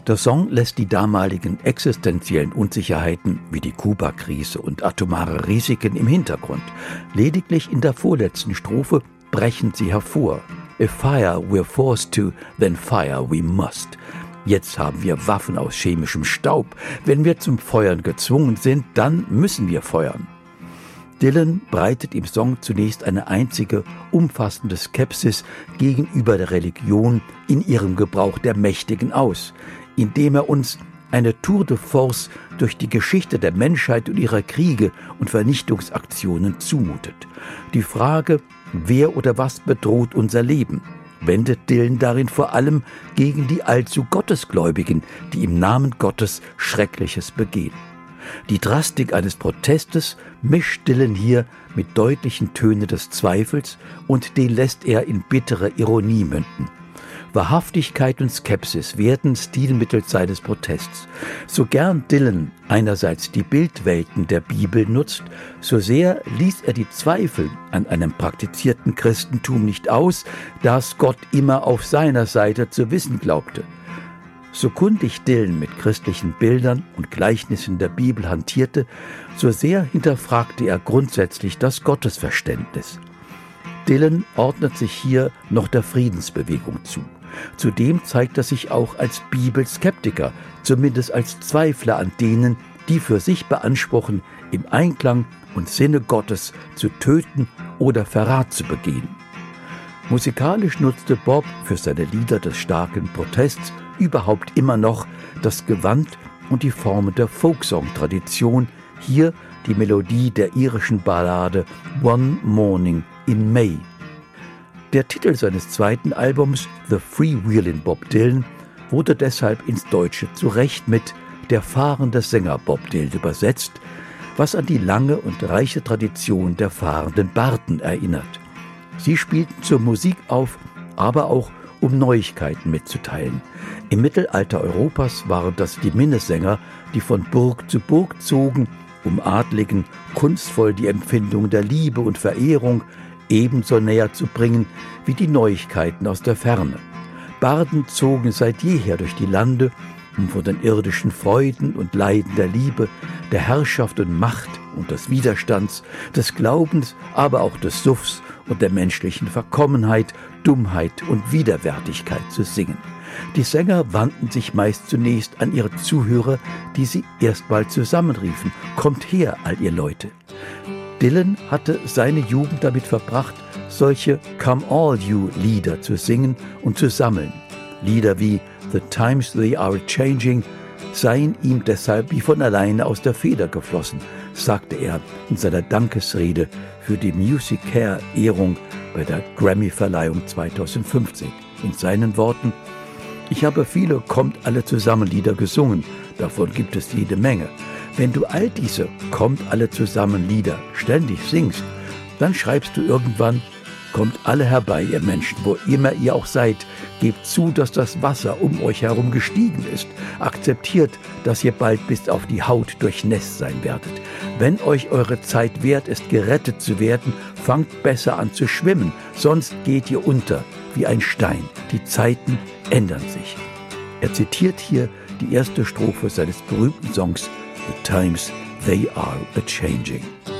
Der Song lässt die damaligen existenziellen Unsicherheiten wie die Kuba-Krise und atomare Risiken im Hintergrund. Lediglich in der vorletzten Strophe brechen sie hervor. If fire we're forced to, then fire we must. Jetzt haben wir Waffen aus chemischem Staub. Wenn wir zum Feuern gezwungen sind, dann müssen wir feuern. Dylan breitet im Song zunächst eine einzige, umfassende Skepsis gegenüber der Religion in ihrem Gebrauch der Mächtigen aus, indem er uns eine Tour de force durch die Geschichte der Menschheit und ihrer Kriege und Vernichtungsaktionen zumutet. Die Frage, wer oder was bedroht unser Leben, wendet Dylan darin vor allem gegen die allzu Gottesgläubigen, die im Namen Gottes Schreckliches begehen. Die Drastik eines Protestes mischt Dylan hier mit deutlichen Tönen des Zweifels und den lässt er in bittere Ironie münden. Wahrhaftigkeit und Skepsis werden Stilmittel seines Protests. So gern Dylan einerseits die Bildwelten der Bibel nutzt, so sehr ließ er die Zweifel an einem praktizierten Christentum nicht aus, das Gott immer auf seiner Seite zu wissen glaubte. So kundig Dylan mit christlichen Bildern und Gleichnissen der Bibel hantierte, so sehr hinterfragte er grundsätzlich das Gottesverständnis. Dylan ordnet sich hier noch der Friedensbewegung zu. Zudem zeigt er sich auch als Bibelskeptiker, zumindest als Zweifler an denen, die für sich beanspruchen, im Einklang und Sinne Gottes zu töten oder Verrat zu begehen. Musikalisch nutzte Bob für seine Lieder des starken Protests überhaupt immer noch das Gewand und die Formen der Folksong-Tradition, hier die Melodie der irischen Ballade One Morning in May. Der Titel seines zweiten Albums, The Freewheelin' Bob Dylan, wurde deshalb ins Deutsche zu Recht mit Der fahrende Sänger Bob Dylan übersetzt, was an die lange und reiche Tradition der fahrenden Barden erinnert. Sie spielten zur Musik auf, aber auch um Neuigkeiten mitzuteilen. Im Mittelalter Europas waren das die Minnesänger, die von Burg zu Burg zogen, um Adligen kunstvoll die Empfindung der Liebe und Verehrung ebenso näher zu bringen wie die Neuigkeiten aus der Ferne. Barden zogen seit jeher durch die Lande, um von den irdischen Freuden und Leiden der Liebe, der Herrschaft und Macht und des Widerstands, des Glaubens, aber auch des Suffs und der menschlichen Verkommenheit, Dummheit und Widerwärtigkeit zu singen. Die Sänger wandten sich meist zunächst an ihre Zuhörer, die sie erstmal zusammenriefen: »Kommt her, all ihr Leute!« Dylan hatte seine Jugend damit verbracht, solche Come All You Lieder zu singen und zu sammeln. Lieder wie The Times They Are Changing seien ihm deshalb wie von alleine aus der Feder geflossen, sagte er in seiner Dankesrede für die Music Care-Ehrung bei der Grammy-Verleihung 2015. In seinen Worten: »Ich habe viele Kommt alle zusammen Lieder gesungen, davon gibt es jede Menge. Wenn du all diese Kommt alle zusammen Lieder ständig singst, dann schreibst du irgendwann: Kommt alle herbei, ihr Menschen, wo immer ihr auch seid, gebt zu, dass das Wasser um euch herum gestiegen ist. Akzeptiert, dass ihr bald bis auf die Haut durchnässt sein werdet. Wenn euch eure Zeit wert ist, gerettet zu werden, fangt besser an zu schwimmen, sonst geht ihr unter wie ein Stein. Die Zeiten ändern sich.« Er zitiert hier die erste Strophe seines berühmten Songs The Times They Are A-Changing.